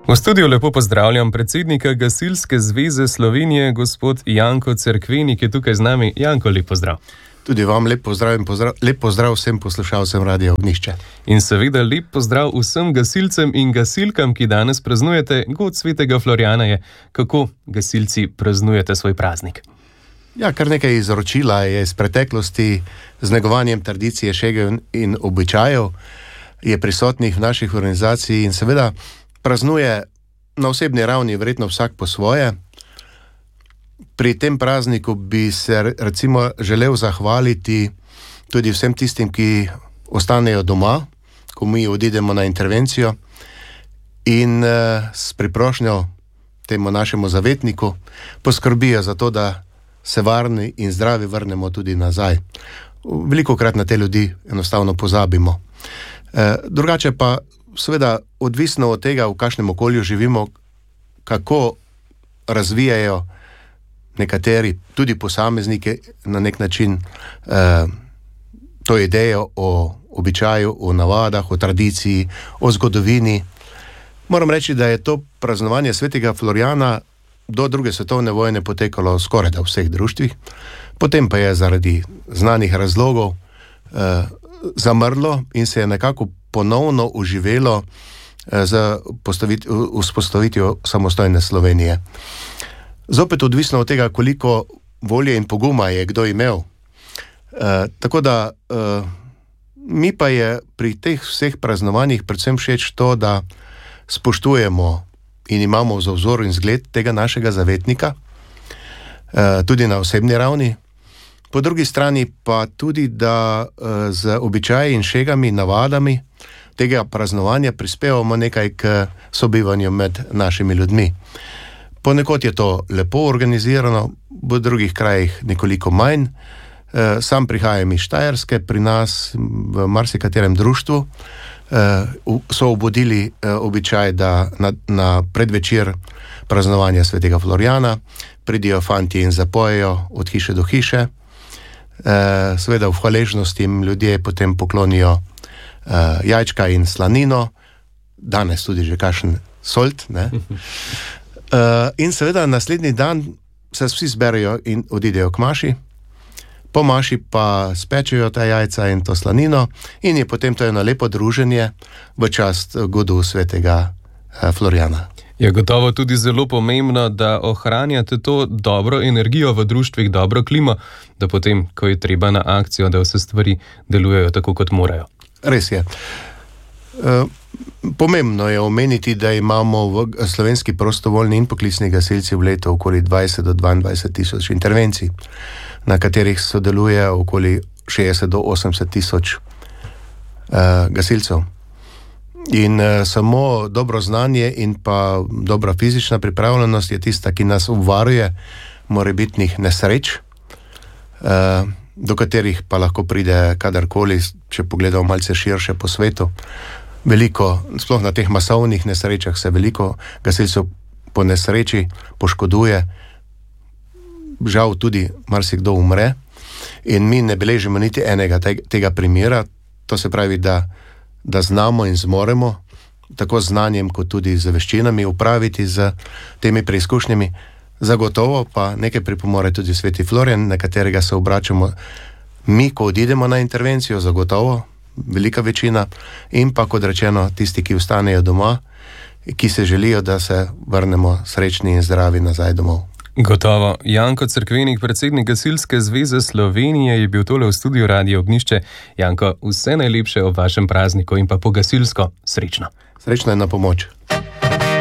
V studiu lepo pozdravljam predsednika Gasilske zveze Slovenije, gospod Janko Cerkvenik je tukaj z nami. Janko, lep pozdrav. Tudi vam lep pozdrav in lep pozdrav vsem poslušalcem Radia Ognjišče. In seveda lep pozdrav vsem gasilcem in gasilkam, ki danes praznujete. God svetega Florijana je. Kako gasilci praznujete svoj praznik? Ja, kar nekaj izročila je iz preteklosti z negovanjem tradicije, šege in običajev je prisotnih v naših organizaciji in seveda praznuje na osebni ravni verjetno vsak po svoje. Pri tem prazniku bi se recimo želel zahvaliti tudi vsem tistim, ki ostanejo doma, ko mi odidemo na intervencijo in s priprošnjo temu našemu zavetniku poskrbijo za to, da se varni in zdravi vrnemo tudi nazaj. Velikokrat na te ljudi enostavno pozabimo. Drugače pa seveda odvisno od tega, v kakšnem okolju živimo, kako razvijajo nekateri, tudi posamezniki na nek način to idejo o običaju, o navadah, o tradiciji, o zgodovini. Moram reči, da je to praznovanje svetega Florijana do druge svetovne vojne potekalo skoraj da v vseh društvih, potem pa je zaradi znanih razlogov zamrlo in se je nekako ponovno oživelo z vzpostavitvijo samostojne Slovenije. Zopet odvisno od tega, koliko volje in poguma je kdo imel. Tako da mi pa je pri teh vseh praznovanjih predvsem všeč to, da spoštujemo in imamo za vzor in zgled tega našega zavetnika, tudi na osebni ravni. Po drugi strani pa tudi, da z običaji in šegami, navadami tega praznovanja prispevamo nekaj k sobivanju med našimi ljudmi. Ponekod je to lepo organizirano, v drugih krajih nekoliko manj. Sam prihajam iz Štajerske, pri nas v marsikaterem društvu so obudili običaj, da na predvečer praznovanja svetega Florijana pridijo fantje in zapojejo od hiše do hiše. Seveda v hvaležnosti jim ljudje potem poklonijo jajčka in slanino, danes tudi že kakšen solt, ne? In seveda naslednji dan se vsi zberejo in odidejo k maši, po maši pa spečejo ta jajca in to slanino in je potem to eno lepo druženje v čast godu svetega Florijana. Je gotovo tudi zelo pomembno, da ohranjate to dobro energijo v društvih, dobro klimo, da potem, ko je treba na akcijo, da vse stvari delujejo tako, kot morajo. Res je. Pomembno je omeniti, da imamo v slovenski prostovoljni in poklicni gasilci v letu okoli 20 do 22 tisoč intervencij, na katerih sodeluje okoli 60 do 80 tisoč gasilcev. In samo dobro znanje in pa dobra fizična pripravljenost je tista, ki nas obvaruje morebitnih nesreč, do katerih pa lahko pride kadarkoli, če pogledamo malce širše po svetu. Veliko, sploh na teh masovnih nesrečah se veliko gasilcev po nesreči poškoduje, žal tudi marsikdo umre in mi ne beležimo niti enega tega primera. To se pravi, da znamo in zmoremo tako z znanjem kot tudi z veščinami upraviti z temi preizkušnjami. Zagotovo pa nekaj pripomore tudi sveti Florijan, na katerega se obračamo mi, ko odidemo na intervencijo, zagotovo velika večina, in pa kot rečeno tisti, ki ostanejo doma, ki se želijo, da se vrnemo srečni in zdravi nazaj domov. Gotovo. Janko Cerkvenik, predsednik Gasilske zveze Slovenije, je bil tole v studiu Radia Ognjišče. Janko, vse najlepše ob vašem prazniku in pa po gasilsko. Srečno. Srečno in na pomoč.